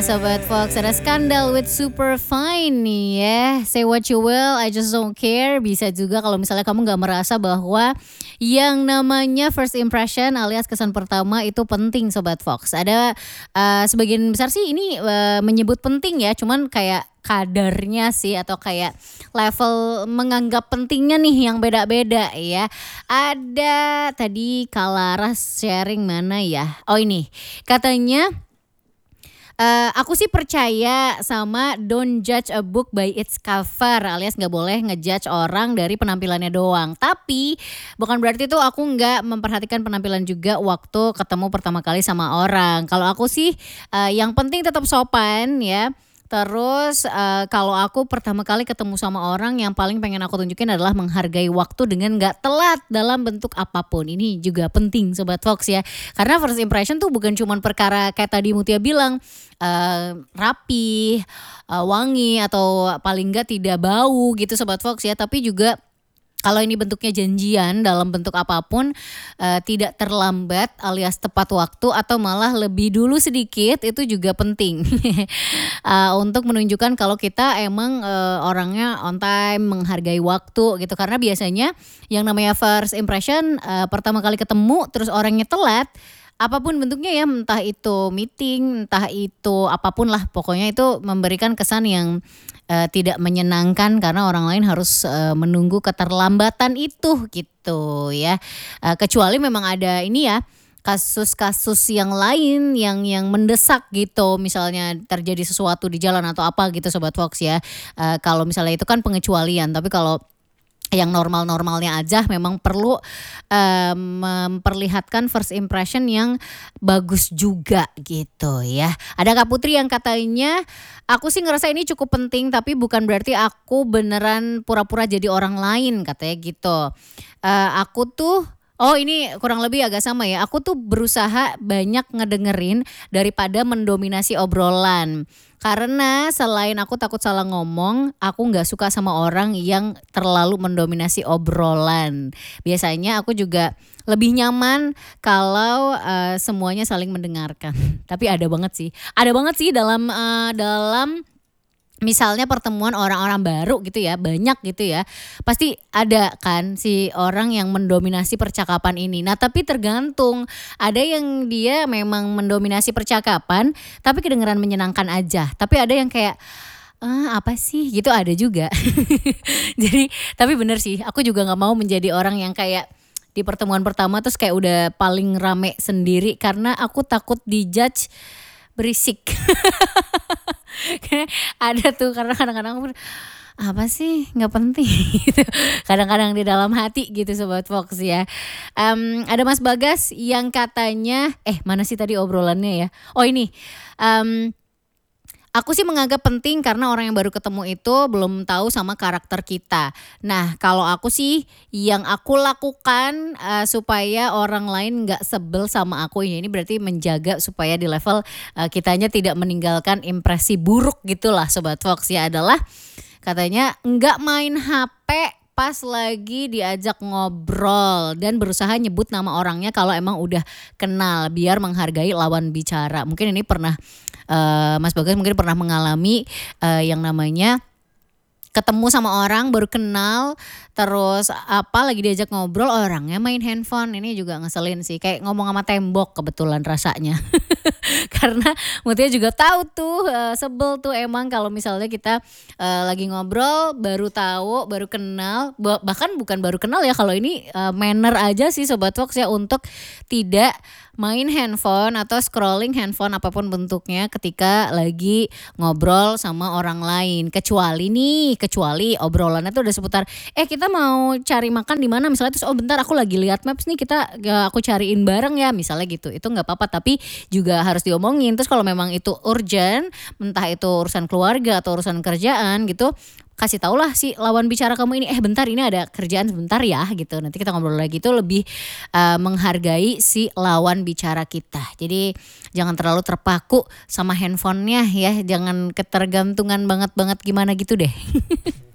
Sobat Fox, ada skandal with super fine nih ya. Say what you will, I just don't care. Bisa juga kalau misalnya kamu nggak merasa bahwa yang namanya first impression alias kesan pertama itu penting Sobat Fox. Ada sebagian besar sih ini menyebut penting ya, cuman kayak kadarnya sih atau kayak level menganggap pentingnya nih yang beda-beda ya. Ada tadi Kalaras sharing mana ya? Oh ini katanya aku sih percaya sama don't judge a book by its cover alias nggak boleh ngejudge orang dari penampilannya doang. Tapi bukan berarti tuh aku nggak memperhatikan penampilan juga waktu ketemu pertama kali sama orang. Kalau aku sih yang penting tetap sopan ya. Terus kalau aku pertama kali ketemu sama orang yang paling pengen aku tunjukin adalah menghargai waktu dengan nggak telat dalam bentuk apapun. Ini juga penting Sobat Fox ya. Karena first impression tuh bukan cuma perkara kayak tadi Mutia bilang rapi, wangi atau paling nggak tidak bau gitu Sobat Fox ya. Tapi juga kalau ini bentuknya janjian dalam bentuk apapun, tidak terlambat alias tepat waktu atau malah lebih dulu sedikit itu juga penting. Untuk menunjukkan kalau kita emang, orangnya on time, menghargai waktu gitu. Karena biasanya yang namanya first impression, pertama kali ketemu terus orangnya telat, apapun bentuknya ya, entah itu meeting, entah itu apapun lah, pokoknya itu memberikan kesan yang tidak menyenangkan karena orang lain harus menunggu keterlambatan itu gitu ya. Kecuali memang ada ini ya, kasus-kasus yang lain yang mendesak gitu, misalnya terjadi sesuatu di jalan atau apa gitu Sobat Fox ya. Kalau misalnya itu kan pengecualian, tapi kalau yang normal-normalnya aja memang perlu memperlihatkan first impression yang bagus juga gitu ya. Ada Kak Putri yang katanya, "Aku sih ngerasa ini cukup penting tapi bukan berarti aku beneran pura-pura jadi orang lain," katanya gitu. Aku tuh oh ini kurang lebih agak sama ya, aku tuh berusaha banyak ngedengerin daripada mendominasi obrolan. Karena selain aku takut salah ngomong, aku nggak suka sama orang yang terlalu mendominasi obrolan. Biasanya aku juga lebih nyaman kalau, semuanya saling mendengarkan. Tapi ada banget sih dalam misalnya pertemuan orang-orang baru gitu ya, banyak gitu ya, pasti ada kan si orang yang mendominasi percakapan ini. Nah tapi tergantung, ada yang dia memang mendominasi percakapan, tapi kedengeran menyenangkan aja. Tapi ada yang kayak, apa sih? Gitu ada juga. Jadi tapi bener sih, aku juga nggak mau menjadi orang yang kayak di pertemuan pertama terus kayak udah paling rame sendiri karena aku takut di-judge berisik. Kayak ada tuh karena kadang-kadang aku, apa sih nggak penting gitu. Kadang-kadang di dalam hati gitu Sobat Fox ya. Ada Mas Bagas yang katanya mana sih tadi obrolannya ya? Oh ini, mmm aku sih menganggap penting karena orang yang baru ketemu itu belum tahu sama karakter kita. Nah, kalau aku sih yang aku lakukan, supaya orang lain nggak sebel sama aku ya ini berarti menjaga supaya di level, kitanya tidak meninggalkan impresi buruk gitulah Sobat Fox ya adalah katanya nggak main HP pas lagi diajak ngobrol dan berusaha nyebut nama orangnya kalau emang udah kenal biar menghargai lawan bicara. Mungkin ini pernah, Mas Bagas mungkin pernah mengalami, yang namanya ketemu sama orang baru kenal, terus apa, lagi diajak ngobrol orangnya main handphone, ini juga ngeselin sih, kayak ngomong sama tembok kebetulan rasanya. Karena Mutia juga tahu tuh, sebel tuh emang kalau misalnya kita, lagi ngobrol baru tahu, baru kenal, bahkan bukan baru kenal ya kalau ini, manner aja sih Sobat Fox ya untuk tidak main handphone atau scrolling handphone apapun bentuknya ketika lagi ngobrol sama orang lain. Kecuali obrolannya tuh udah seputar, kita mau cari makan di mana misalnya terus, oh bentar aku lagi lihat maps nih aku cariin bareng ya misalnya gitu. Itu nggak apa-apa tapi juga harus diomongin. Terus kalau memang itu urgent, entah itu urusan keluarga atau urusan kerjaan gitu, kasih tahulah si lawan bicara kamu ini, bentar ini ada kerjaan sebentar ya gitu. Nanti kita ngobrol lagi itu lebih menghargai si lawan bicara kita. Jadi jangan terlalu terpaku sama handphonenya ya, jangan ketergantungan banget-banget gimana gitu deh.